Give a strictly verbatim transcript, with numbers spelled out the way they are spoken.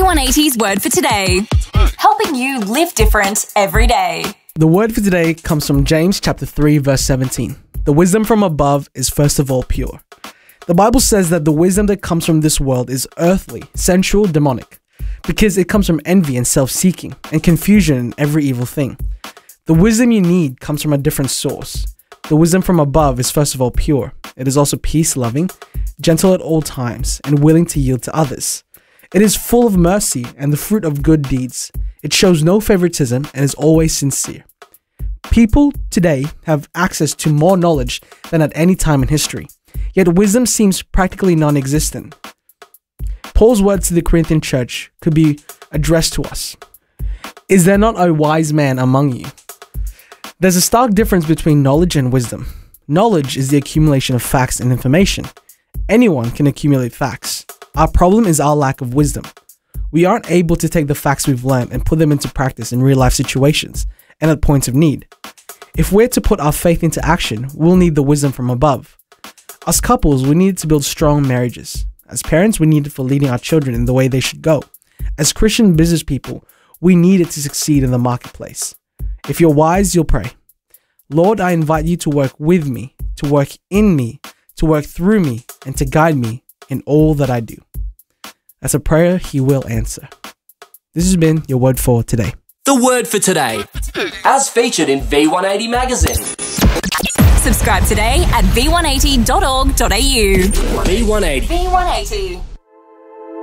one eighty's word for today. Helping you live different every day. The word for today comes from James chapter three, verse seventeen. The wisdom from above is first of all pure. The Bible says that the wisdom that comes from this world is earthly, sensual, demonic, because it comes from envy and self-seeking and confusion in every evil thing. The wisdom you need comes from a different source. The wisdom from above is first of all pure. It is also peace-loving, gentle at all times, and willing to yield to others. It is full of mercy and the fruit of good deeds. It shows no favoritism and is always sincere. People today have access to more knowledge than at any time in history, yet wisdom seems practically non-existent. Paul's words to the Corinthian church could be addressed to us. Is there not a wise man among you? There's a stark difference between knowledge and wisdom. Knowledge is the accumulation of facts and information. Anyone can accumulate facts. Our problem is our lack of wisdom. We aren't able to take the facts we've learned and put them into practice in real-life situations and at points of need. If we're to put our faith into action, we'll need the wisdom from above. As couples, we need to build strong marriages. As parents, we need it for leading our children in the way they should go. As Christian business people, we need it to succeed in the marketplace. If you're wise, you'll pray. Lord, I invite you to work with me, to work in me, to work through me, and to guide me in all that I do. That's a prayer he will answer. This has been your word for today. The word for today, as featured in V one eighty magazine. Subscribe today at v one eighty dot org dot a u. V one eighty. V one eighty.